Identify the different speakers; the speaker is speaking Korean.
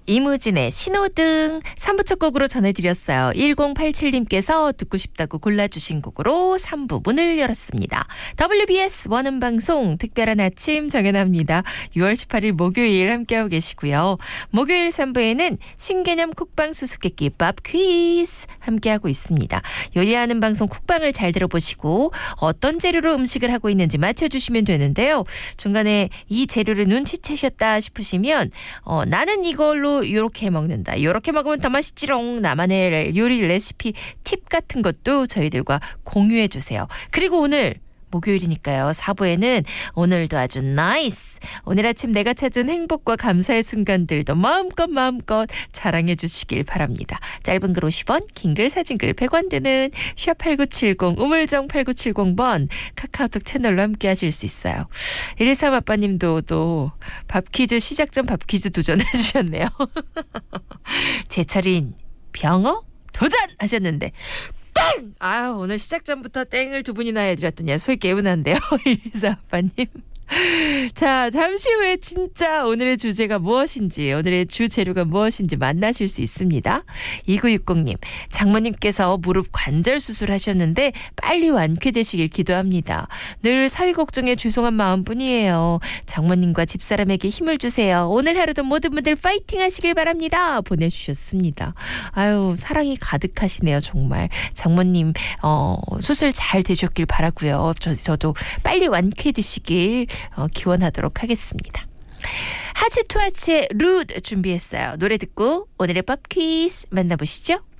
Speaker 1: 이무진의 신호등 3부 첫 곡으로 전해드렸어요. 1087님께서 듣고 싶다고 골라주신 곡으로 3부 문을 열었습니다. WBS 원음방송 특별한 아침 정연합니다. 6월 18일 목요일 함께하고 계시고요. 목요일 3부에는 신개념 쿡방 수수께끼 밥 퀴즈 함께하고 있습니다. 요리하는 방송 쿡방을 잘 들어보시고 어떤 재료로 음식을 하고 있는지 맞춰주시면 되는데요. 중간에 이 재료를 눈치채셨다 싶으시면 나는 이걸로 이렇게 먹는다. 이렇게 먹으면 더 맛있지롱. 나만의 요리 레시피 팁 같은 것도 저희들과 공유해 주세요. 그리고 오늘 목요일이니까요. 4부에는 오늘도 아주 나이스. 오늘 아침 내가 찾은 행복과 감사의 순간들도 마음껏 자랑해 주시길 바랍니다. 짧은 글 50원, 긴 글 사진 글 100원 드는 샵8970 우물정 8970번 카카오톡 채널로 함께 하실 수 있어요. 113 아빠님도 또 밥퀴즈 시작 전 밥퀴즈 도전해 주셨네요. 제철인 병어 도전 하셨는데 땡! 아유, 오늘 시작 전부터 땡을 두 분이나 해드렸더니 소위 개운한데요. 이리사 아빠님. 자, 잠시 후에 진짜 오늘의 주제가 무엇인지, 오늘의 주 재료가 무엇인지 만나실 수 있습니다. 2960님, 장모님께서 무릎 관절 수술하셨는데 빨리 완쾌되시길 기도합니다. 늘 사위 걱정에 죄송한 마음뿐이에요. 장모님과 집사람에게 힘을 주세요. 오늘 하루도 모든 분들 파이팅 하시길 바랍니다. 보내주셨습니다. 아유, 사랑이 가득하시네요, 정말. 장모님 수술 잘 되셨길 바라고요. 저도 빨리 완쾌되시길 기원하도록 하겠습니다. 하츠투하츠의 루드 준비했어요. 노래 듣고 오늘의 밥 퀴즈 만나보시죠.